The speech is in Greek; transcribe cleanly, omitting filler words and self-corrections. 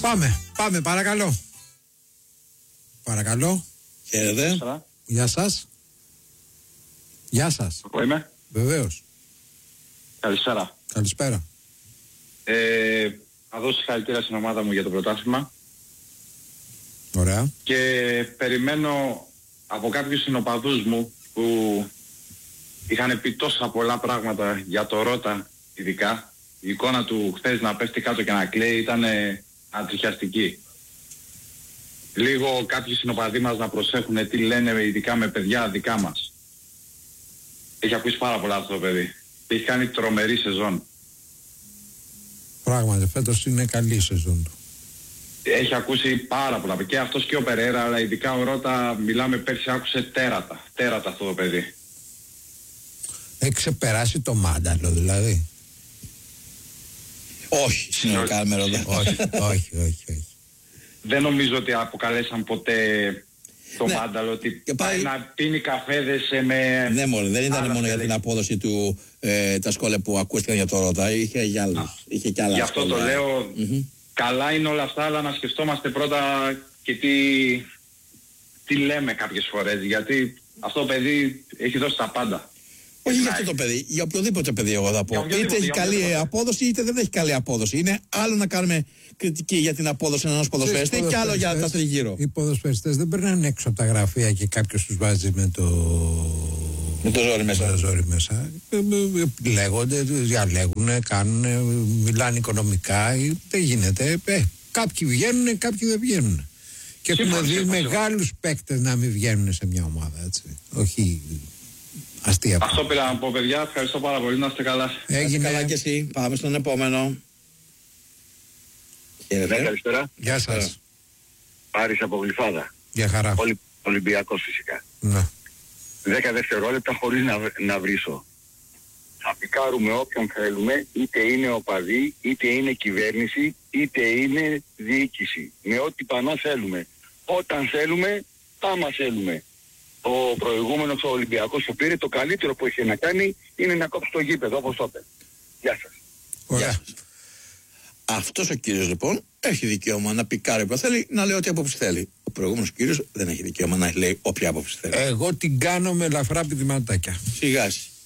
Πάμε, παρακαλώ. Παρακαλώ. Χαίρετε. Γεια σας. Γεια σας. Εγώ είμαι. Βεβαίως. Καλησπέρα. Καλησπέρα. Θα δώσω συγχαρητήρια στην ομάδα μου για το πρωτάθλημα. Ωραία. Και περιμένω από κάποιους συνοπαδούς μου που είχαν πει τόσα πολλά πράγματα για το Ρώτα ειδικά. Η εικόνα του χθες να πέφτει κάτω και να κλαίει ήταν αντριχιαστική. Λίγο κάποιοι συνοπαδοί μας να προσέχουν τι λένε ειδικά με παιδιά δικά μας. Έχει ακούσει πάρα πολλά αυτό το παιδί. Και έχει κάνει τρομερή σεζόν. Πράγματι, φέτος είναι καλή η σεζόν του. Έχει ακούσει πάρα πολλά. Και αυτός και ο Περέρα, αλλά ειδικά ο Ρώτα, μιλάμε πέρσι, άκουσε τέρατα. Τέρατα αυτό το παιδί. Έχει ξεπεράσει το μάνταλο δηλαδή. Όχι, συνολικά με Ρώτα. όχι. Δεν νομίζω ότι αποκαλέσαν ποτέ το μάνταλο, ότι πάει να πίνει καφέδες με... Ναι, μόλι, δεν ήταν μόνο για την απόδοση του τα σχόλια που ακούστηκαν για το Ρώτα. Είχε κι άλλα. Γι' αυτό το λέω. Καλά είναι όλα αυτά, αλλά να σκεφτόμαστε πρώτα και τι λέμε κάποιες φορές. Γιατί αυτό το παιδί έχει δώσει τα πάντα. Όχι για αυτό το παιδί, για οποιοδήποτε παιδί εγώ θα πω. Είτε έχει καλή απόδοση είτε δεν έχει καλή απόδοση. Είναι άλλο να κάνουμε κριτική για την απόδοση ενός ποδοσφαιριστή και άλλο για τα τριγύρω. Οι ποδοσφαιριστές δεν περνάνε έξω από τα γραφεία και κάποιος τους βάζει με το ζόρι μέσα. Λέγονται, διαλέγουν, κάνουν, μιλάνε οικονομικά. Δεν γίνεται. Κάποιοι βγαίνουν, κάποιοι δεν βγαίνουν. Και έχουμε δει μεγάλους παίκτες να μην βγαίνουν σε μια ομάδα. Έτσι. Όχι αστεία. Αυτό πήρα να πω, παιδιά. Ευχαριστώ πάρα πολύ. Να είστε καλά. Έγινε. Καλά και εσύ. Πάμε στον επόμενο. Καλησπέρα. Γεια σας. Άρης από Γλυφάδα. Γεια χαρά. Ολυμπιακός φυσικά. Ναι. 10 δευτερόλεπτα χωρίς να βρίσω. Θα πικάρουμε όποιον θέλουμε, είτε είναι οπαδί, είτε είναι κυβέρνηση, είτε είναι διοίκηση. Με ό,τι πανό θέλουμε. Όταν θέλουμε, άμα θέλουμε. Ο προηγούμενος ο Ολυμπιακός που πήρε, το καλύτερο που είχε να κάνει είναι να κόψει το γήπεδο, όπως το είπε. Γεια σας. Ωραία. Αυτός ο κύριος λοιπόν έχει δικαίωμα να πικάρει που θέλει, να λέει ό,τι άποψη θέλει. Ο προηγούμενος κύριος δεν έχει δικαίωμα να λέει όποια άποψη θέλει. Εγώ την κάνω με ελαφρά πηδηματάκια. Σιγά.